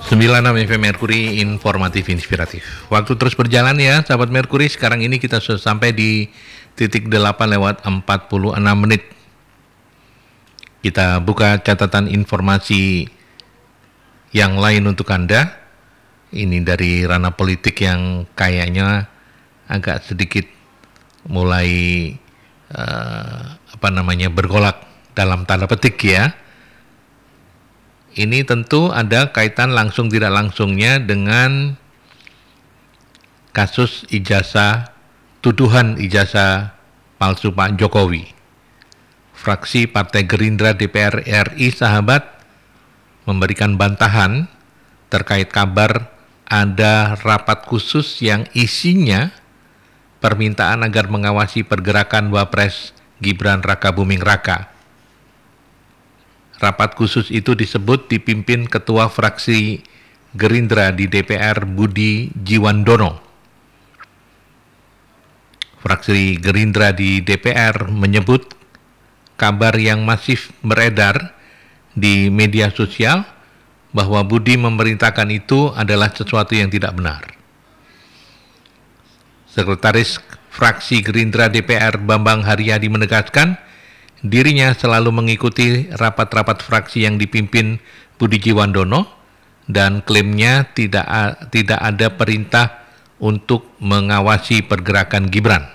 96 FM Merkuri, informatif inspiratif. Waktu terus berjalan ya, sahabat Merkuri. Sekarang ini kita sudah sampai di titik 8:46. Kita buka catatan informasi yang lain untuk Anda. Ini dari ranah politik yang kayaknya agak sedikit mulai bergolak dalam tanda petik ya. Ini tentu ada kaitan langsung tidak langsungnya dengan kasus tuduhan ijazah palsu Pak Jokowi. Fraksi Partai Gerindra DPR RI sahabat memberikan bantahan terkait kabar ada rapat khusus yang isinya permintaan agar mengawasi pergerakan Wapres Gibran Rakabuming Raka. Rapat khusus itu disebut dipimpin Ketua Fraksi Gerindra di DPR Budi Jiwandono. Fraksi Gerindra di DPR menyebut kabar yang masif beredar di media sosial bahwa Budi memerintahkan itu adalah sesuatu yang tidak benar. Sekretaris Fraksi Gerindra DPR Bambang Haryadi menegaskan dirinya selalu mengikuti rapat-rapat fraksi yang dipimpin Budi Jiwandono dan klaimnya tidak ada perintah untuk mengawasi pergerakan Gibran.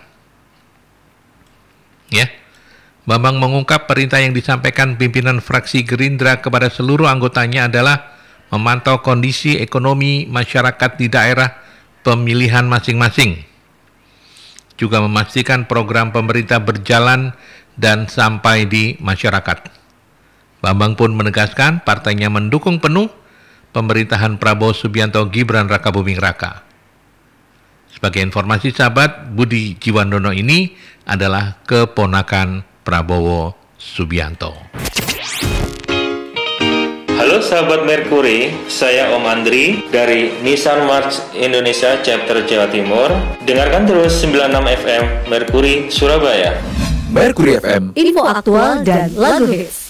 Ya, Bambang mengungkap perintah yang disampaikan pimpinan fraksi Gerindra kepada seluruh anggotanya adalah memantau kondisi ekonomi masyarakat di daerah pemilihan masing-masing, juga memastikan program pemerintah berjalan dan sampai di masyarakat. Bambang pun menegaskan partainya mendukung penuh pemerintahan Prabowo Subianto Gibran Rakabuming Raka. Sebagai informasi sahabat, Budi Jiwandono ini adalah keponakan Prabowo Subianto. Halo sahabat Merkuri, saya Om Andri dari Nissan March Indonesia Chapter Jawa Timur. Dengarkan terus 96 FM Merkuri Surabaya. Merkuri FM, info aktual dan lagu hits.